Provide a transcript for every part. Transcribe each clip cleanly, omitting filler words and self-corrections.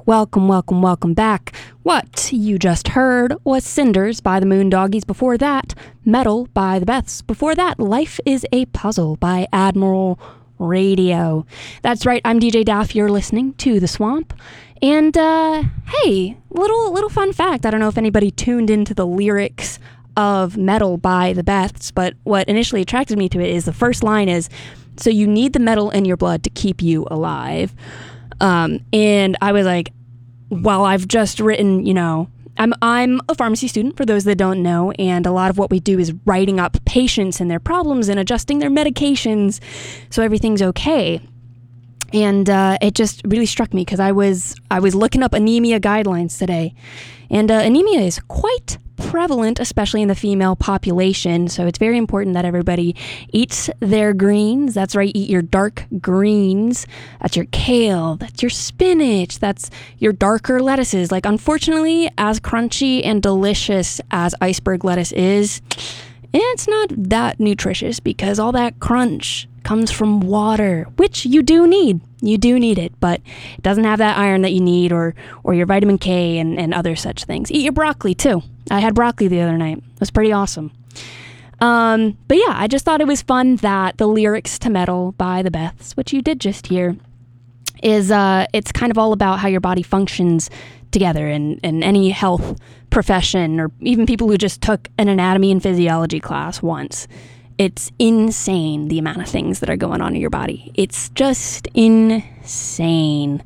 Welcome, welcome, welcome back. What you just heard was Cinders by the Moondoggies. Before that, Metal by the Beths. Before that, Life is a Puzzle by Admiral Radio. That's right, I'm DJ Daff. You're listening to The Swamp. And, hey, little fun fact. I don't know if anybody tuned into the lyrics of Metal by the Beths, but what initially attracted me to it is the first line is, "So you need the metal in your blood to keep you alive." And I was like, well, I've just written, I'm a pharmacy student, for those that don't know, and a lot of what we do is writing up patients and their problems and adjusting their medications so everything's okay. And it just really struck me because I was looking up anemia guidelines today, and anemia is quite prevalent, especially in the female population. So it's very important that everybody eats their greens. That's right, eat your dark greens. That's your kale, that's your spinach, that's your darker lettuces. Like, unfortunately, as crunchy and delicious as iceberg lettuce is, it's not that nutritious because all that crunch comes from water, which you do need. You do need it, but it doesn't have that iron that you need or your vitamin K and other such things. Eat your broccoli too. I had broccoli the other night. It was pretty awesome. But yeah, I just thought it was fun that the lyrics to Metal by the Beths, which you did just hear, is it's kind of all about how your body functions together in any health profession, or even people who just took an anatomy and physiology class once. It's insane the amount of things that are going on in your body. It's just insane.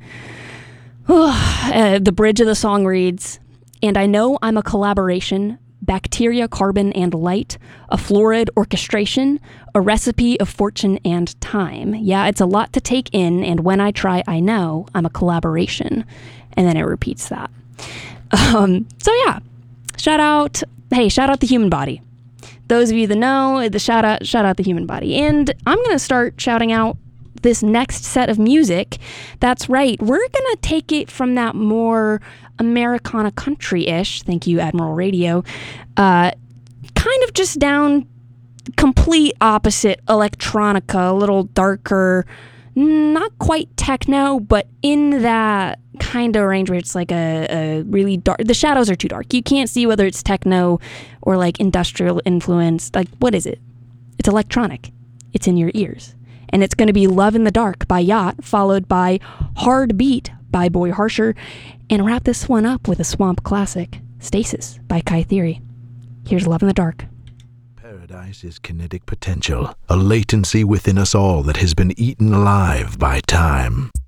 The bridge of the song reads, "And I know I'm a collaboration, bacteria, carbon, and light, a florid orchestration, a recipe of fortune and time. Yeah, it's a lot to take in, and when I try, I know I'm a collaboration." And then it repeats that. So yeah, shout out the human body. Those of you that know, the shout out the human body. And I'm going to start shouting out this next set of music. That's right, we're going to take it from that more Americana country-ish, thank you, Admiral Radio, kind of just down complete opposite electronica, a little darker, not quite techno, but in that kind of range where it's like a really dark, the shadows are too dark. You can't see whether it's techno or like industrial influence. Like, what is it? It's electronic. It's in your ears. And it's going to be Love in the Dark by Yacht, followed by Hard Beat by Boy Harsher, and wrap this one up with a swamp classic, Stasis by Kai Theory. Here's Love in the Dark. Paradise is kinetic potential, a latency within us all that has been eaten alive by time.